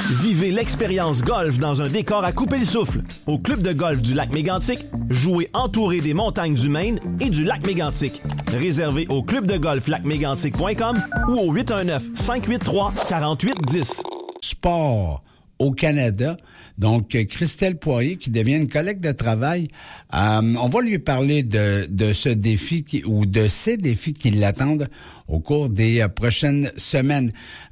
Vivez l'expérience golf dans un décor à couper le souffle. Au club de golf du lac Mégantic, jouez entouré des montagnes du Maine et du lac Mégantic. Réservé au clubdegolflacmégantic.com ou au 819-583-4810. Sport au Canada. Donc, Christelle Poirier, qui devient une collègue de travail, on va lui parler de ce défi ou de ces défis qui l'attendent au cours des prochaines semaines.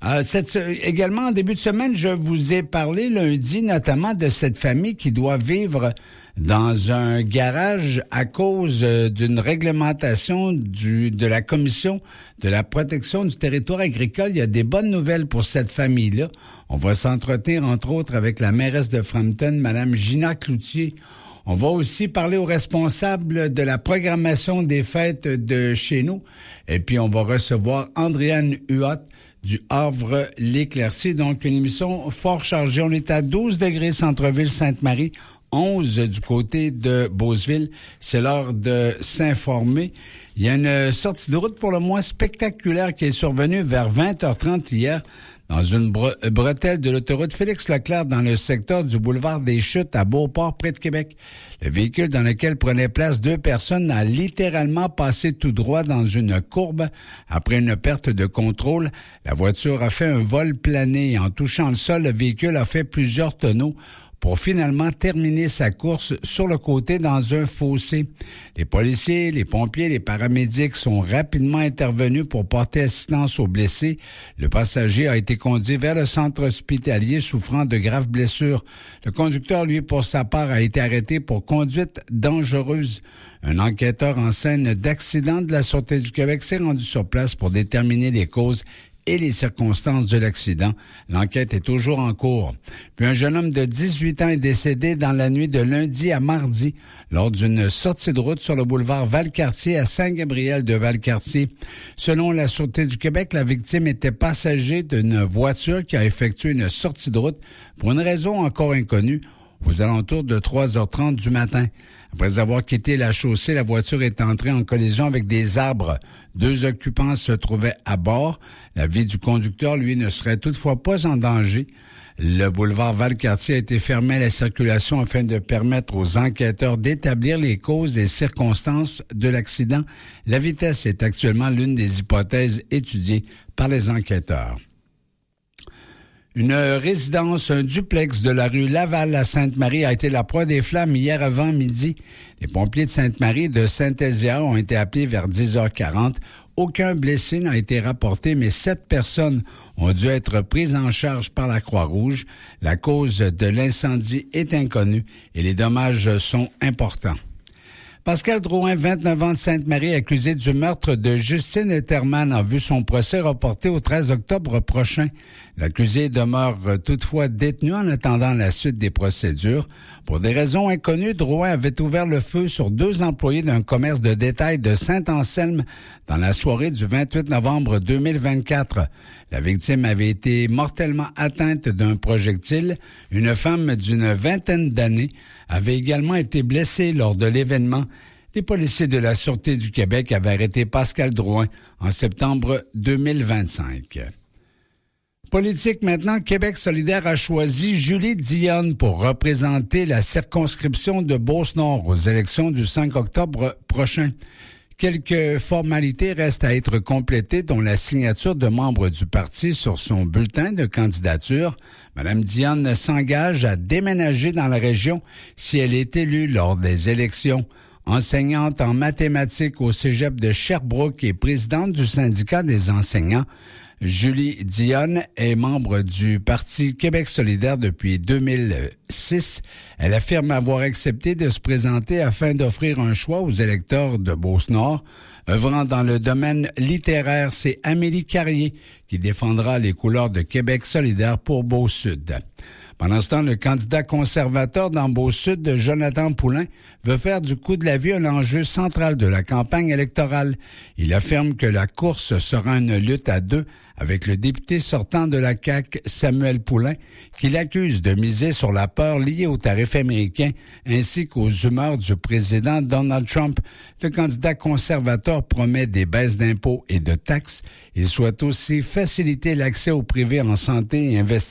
Également, en début de semaine, je vous ai parlé lundi notamment de cette famille qui doit vivre dans un garage à cause d'une réglementation de la Commission de la protection du territoire agricole. Il y a des bonnes nouvelles pour cette famille-là. On va s'entretenir, entre autres, avec la mairesse de Frampton, Mme Gina Cloutier. On va aussi parler aux responsables de la programmation des fêtes de chez nous. Et puis, on va recevoir Andréane Huot du Havre-l'Éclaircie. Donc, une émission fort chargée. On est à 12 degrés centre-ville Sainte-Marie, 11 du côté de Beauceville. C'est l'heure de s'informer. Il y a une sortie de route pour le moins spectaculaire qui est survenue vers 20h30 hier dans une bretelle de l'autoroute Félix-Leclerc dans le secteur du boulevard des Chutes à Beauport, près de Québec. Le véhicule dans lequel prenaient place 2 personnes a littéralement passé tout droit dans une courbe. Après une perte de contrôle, la voiture a fait un vol plané. En touchant le sol, le véhicule a fait plusieurs tonneaux pour finalement terminer sa course sur le côté dans un fossé. Les policiers, les pompiers, les paramédics sont rapidement intervenus pour porter assistance aux blessés. Le passager a été conduit vers le centre hospitalier souffrant de graves blessures. Le conducteur, lui, pour sa part, a été arrêté pour conduite dangereuse. Un enquêteur en scène d'accident de la Sûreté du Québec s'est rendu sur place pour déterminer les causes et les circonstances de l'accident. L'enquête est toujours en cours. Puis un jeune homme de 18 ans est décédé dans la nuit de lundi à mardi lors d'une sortie de route sur le boulevard Valcartier à Saint-Gabriel de Valcartier. Selon la Sûreté du Québec, la victime était passager d'une voiture qui a effectué une sortie de route pour une raison encore inconnue aux alentours de 3h30 du matin. Après avoir quitté la chaussée, la voiture est entrée en collision avec des arbres. 2 occupants se trouvaient à bord. La vie du conducteur, lui, ne serait toutefois pas en danger. Le boulevard Valcartier a été fermé à la circulation afin de permettre aux enquêteurs d'établir les causes et circonstances de l'accident. La vitesse est actuellement l'une des hypothèses étudiées par les enquêteurs. Une résidence, un duplex de la rue Laval à Sainte-Marie a été la proie des flammes hier avant midi. Les pompiers de Sainte-Marie de Saint-Hésiard ont été appelés vers 10h40. Aucun blessé n'a été rapporté, mais 7 personnes ont dû être prises en charge par la Croix-Rouge. La cause de l'incendie est inconnue et les dommages sont importants. Pascal Drouin, 29 ans de Sainte-Marie, accusé du meurtre de Justine Etterman, a vu son procès reporté au 13 octobre prochain. L'accusé demeure toutefois détenu en attendant la suite des procédures. Pour des raisons inconnues, Drouin avait ouvert le feu sur 2 employés d'un commerce de détail de Saint-Anselme dans la soirée du 28 novembre 2024. La victime avait été mortellement atteinte d'un projectile. Une femme d'une vingtaine d'années avait également été blessée lors de l'événement. Les policiers de la Sûreté du Québec avaient arrêté Pascal Drouin en septembre 2025. Politique maintenant, Québec solidaire a choisi Julie Dionne pour représenter la circonscription de Beauce-Nord aux élections du 5 octobre prochain. Quelques formalités restent à être complétées, dont la signature de membres du parti sur son bulletin de candidature. Mme Dionne s'engage à déménager dans la région si elle est élue lors des élections. Enseignante en mathématiques au cégep de Sherbrooke et présidente du syndicat des enseignants, Julie Dionne est membre du Parti Québec solidaire depuis 2006. Elle affirme avoir accepté de se présenter afin d'offrir un choix aux électeurs de Beauce-Nord. Œuvrant dans le domaine littéraire, c'est Amélie Carrier qui défendra les couleurs de Québec solidaire pour Beauce-Sud. Pendant ce temps, le candidat conservateur dans Beauce-Sud, Jonathan Poulain, veut faire du coût de la vie un enjeu central de la campagne électorale. Il affirme que la course sera une lutte à 2 avec le député sortant de la CAQ, Samuel Poulain, qui l'accuse de miser sur la peur liée aux tarifs américains ainsi qu'aux humeurs du président Donald Trump. Le candidat conservateur promet des baisses d'impôts et de taxes. Il souhaite aussi faciliter l'accès au privé en santé et investir